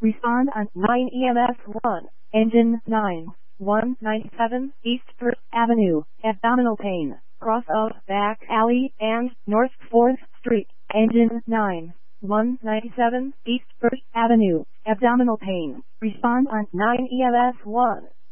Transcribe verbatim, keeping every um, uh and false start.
Respond on nine E M S one. Engine nine. one ninety-seven East First Avenue, abdominal pain, cross of back alley and North fourth Street. Engine nine. one ninety-seven East First Avenue, abdominal pain. Respond on nine E M S one.